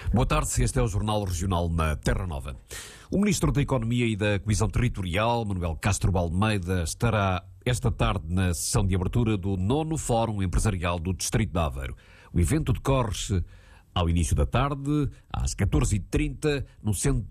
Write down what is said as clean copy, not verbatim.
Boa tarde, este é o Jornal Regional na Terra Nova. O Ministro da Economia e da Coesão Territorial, Manuel Castro Almeida, estará esta tarde na sessão de abertura do 9º Fórum Empresarial do Distrito de Aveiro. O evento decorre-se ao início da tarde, às 14h30, no Centro